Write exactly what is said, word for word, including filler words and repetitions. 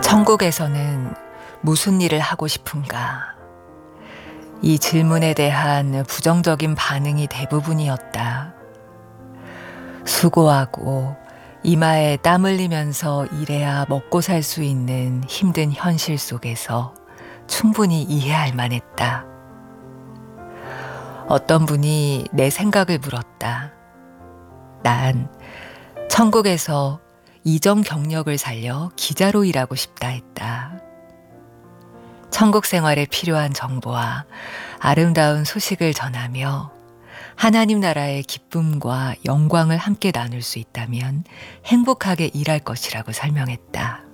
천국에서는 무슨 일을 하고 싶은가? 이 질문에 대한 부정적인 반응이 대부분이었다. 수고하고 이마에 땀 흘리면서 일해야 먹고 살 수 있는 힘든 현실 속에서 충분히 이해할 만했다. 어떤 분이 내 생각을 물었다. 난 천국에서 이전 경력을 살려 기자로 일하고 싶다 했다. 천국 생활에 필요한 정보와 아름다운 소식을 전하며 하나님 나라의 기쁨과 영광을 함께 나눌 수 있다면 행복하게 일할 것이라고 설명했다.